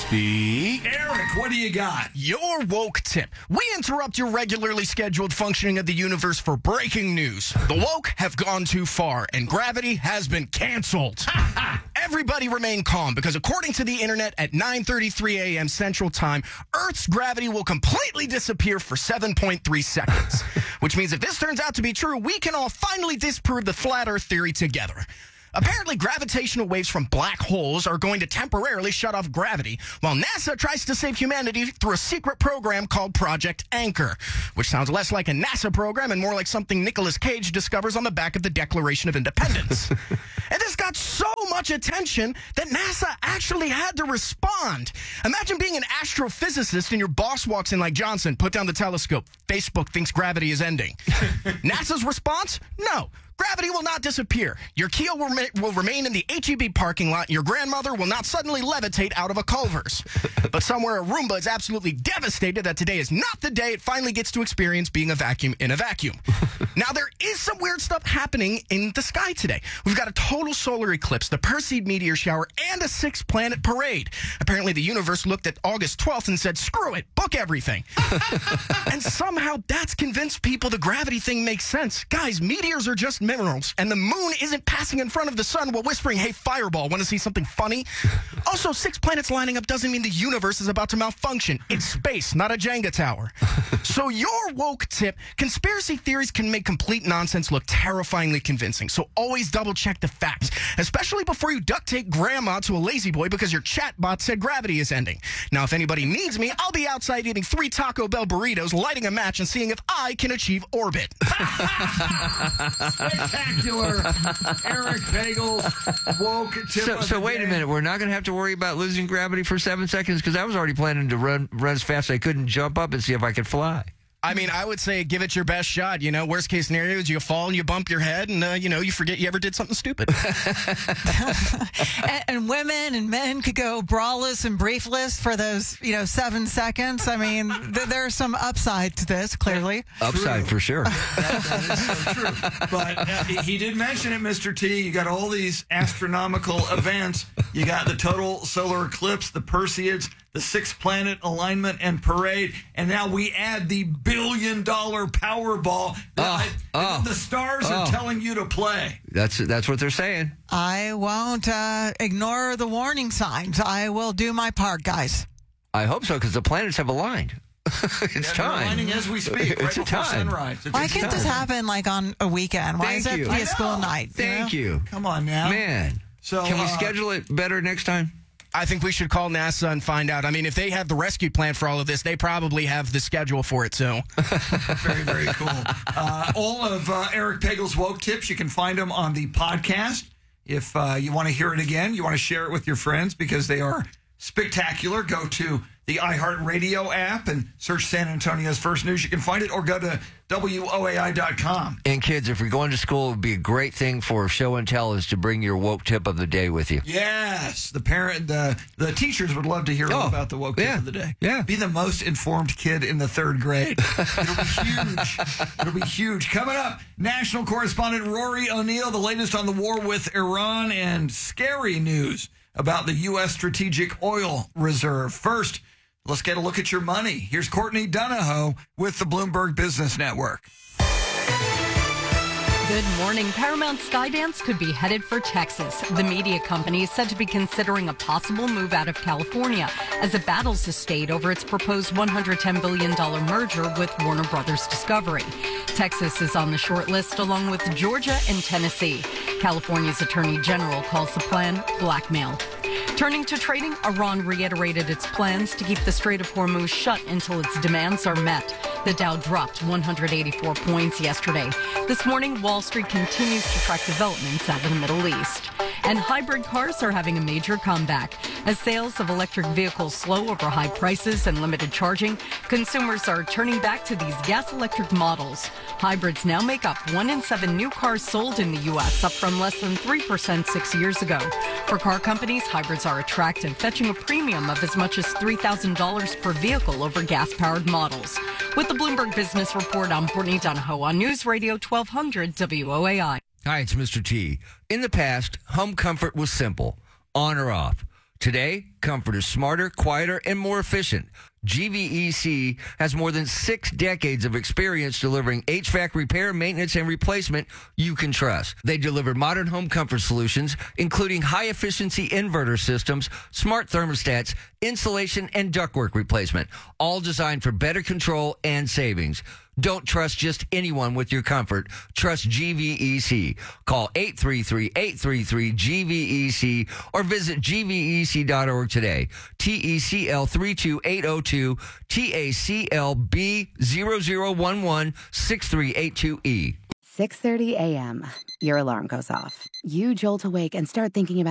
Speak. Eric, what do you got? Your woke tip. We interrupt your regularly scheduled functioning of the universe for breaking news. The woke have gone too far, and gravity has been canceled. Everybody remain calm, because according to the internet, at 9:33 a.m. Central Time, Earth's gravity will completely disappear for 7.3 seconds. Which means if this turns out to be true, we can all finally disprove the flat Earth theory together. Apparently, gravitational waves from black holes are going to temporarily shut off gravity, while NASA tries to save humanity through a secret program called Project Anchor, which sounds less like a NASA program and more like something Nicolas Cage discovers on the back of the Declaration of Independence. And this got so much attention that NASA actually had to respond. Imagine being an astrophysicist and your boss walks in like, Johnson, put down the telescope. Facebook thinks gravity is ending. NASA's response? No. Gravity will not disappear. Your Kia will remain in the HEB parking lot. Your grandmother will not suddenly levitate out of a Culver's. But somewhere Roomba is absolutely devastated that today is not the day it finally gets to experience being a vacuum in a vacuum. Now, there is some weird stuff happening in the sky today. We've got a total solar eclipse, the Perseid meteor shower, and a six-planet parade. Apparently, the universe looked at August 12th and said, screw it, book everything. And somehow that's convinced people the gravity thing makes sense. Guys, meteors are just minerals, and the moon isn't passing in front of the sun while whispering, hey, fireball, want to see something funny? Also, six planets lining up doesn't mean the universe is about to malfunction. It's space, not a Jenga tower. So your woke tip, conspiracy theories can make complete nonsense look terrifyingly convincing, so always double-check the facts, especially before you duct tape grandma to a lazy boy because your chatbot said gravity is ending. Now, if anybody needs me, I'll be outside eating 3 Taco Bell burritos, lighting a match, and seeing if I can achieve orbit. Spectacular. Eric Pagels, woke tip. So wait a minute. We're not going to have to worry about losing gravity for 7 seconds, because I was already planning to run as fast as I could and jump up and see if I could fly. I mean, I would say give it your best shot. You know, worst case scenario is you fall and you bump your head and, you forget you ever did something stupid. and women and men could go braless and briefless for those, 7 seconds. I mean, there's some upside to this, clearly. Upside for sure. That is so true. But he did mention it, Mr. T. You got all these astronomical events. You got the total solar eclipse, the Perseids, the six-planet alignment and parade, and now we add the billion-dollar Powerball. The stars are telling you to play. That's what they're saying. I won't ignore the warning signs. I will do my part, guys. I hope so, because the planets have aligned. It's time. They're aligning as we speak, right before sunrise. Why can't this happen on a weekend? Why does it have to be a school night? Thank you. Come on now. Man. So, can we schedule it better next time? I think we should call NASA and find out. I mean, if they have the rescue plan for all of this, they probably have the schedule for it, too. Very, very cool. All of Eric Pagel's woke tips, you can find them on the podcast. If you want to hear it again, you want to share it with your friends because they are spectacular, go to the iHeartRadio app and search San Antonio's First News. You can find it, or go to WOAI.com. And kids, if you're going to school, it would be a great thing for Show and Tell is to bring your woke tip of the day with you. Yes. The teachers would love to hear about the woke tip of the day. Yeah. Be the most informed kid in the third grade. It'll be huge. It'll be huge. Coming up, national correspondent Rory O'Neill, the latest on the war with Iran, and scary news about the U.S. Strategic Oil Reserve. First, let's get a look at your money. Here's Courtney Donahoe with the Bloomberg Business Network. Good morning. Paramount Skydance could be headed for Texas. The media company is said to be considering a possible move out of California as it battles the state over its proposed $110 billion merger with Warner Brothers Discovery. Texas is on the short list along with Georgia and Tennessee. California's Attorney General calls the plan blackmail. Turning to trading, Iran reiterated its plans to keep the Strait of Hormuz shut until its demands are met. The Dow dropped 184 points yesterday. This morning, Wall Street continues to track developments out of the Middle East. And hybrid cars are having a major comeback. As sales of electric vehicles slow over high prices and limited charging, consumers are turning back to these gas-electric models. Hybrids now make up 1 in 7 new cars sold in the U.S., up from less than 3% 6 years ago. For car companies, hybrids are attractive, fetching a premium of as much as $3,000 per vehicle over gas-powered models. With the Bloomberg Business Report, I'm Courtney Donahoe on News Radio 1200 WOAI. Hi, it's Mr. T. In the past, home comfort was simple, on or off. Today, comfort is smarter, quieter, and more efficient. GVEC has more than 6 decades of experience delivering HVAC repair, maintenance, and replacement you can trust. They deliver modern home comfort solutions, including high-efficiency inverter systems, smart thermostats, insulation, and ductwork replacement, all designed for better control and savings. Don't trust just anyone with your comfort. Trust GVEC. Call 833-833-GVEC or visit gvec.org today. TECL 32802, TACLB 0011 6382E. 6:30 a.m. Your alarm goes off. You jolt awake and start thinking about